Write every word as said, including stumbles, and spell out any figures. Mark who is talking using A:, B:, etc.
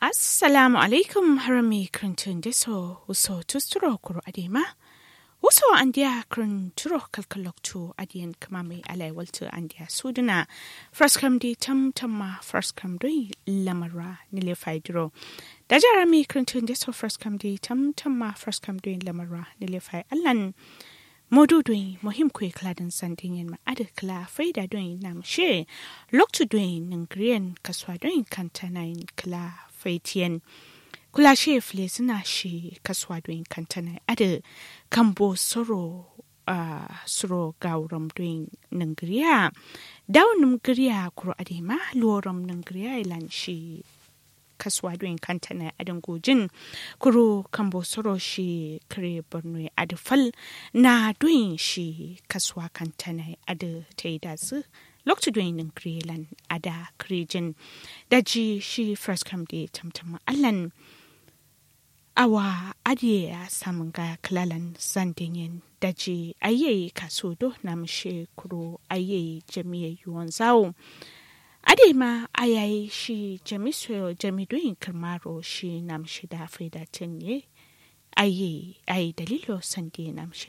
A: Assalamu alaikum harami krantun deso uso tusturo kuro adema. Uso andia krun turo kalkaloktu adien kamami alai waltu andia suduna. First come di tam tamma first come dui lamara nile faidro. Dajarami krantun deso first come di tam tamma first come dui lamara nile fai allan. Modu dui mohim kwe kladan sandingen ma ada kla faida dui nam she. Loktu dui nangrian kaswa dui kantanain kla faitian. Kula she fle suna shi kaswa dui kantana ada kambo soro uh, soro gauram dui nangria. Daw nangria kuro adema luoram nangria ilan shi kaswa dui kantana adan gojin kuro kambo soro shi kare borno adafal na dui shi kaswa kantana ada taidasu lokacin doyin nin krelan ada krejin daji shi first come day tamtama allan awa adiya samun ga klalan sandingen daji aye kaso do namshe kuro aye jami'a yuwan zawo ade ma ayayi shi jami'so jami'doyin karmaro shi namshi da faida tinye aye ayi dalilo sande namshi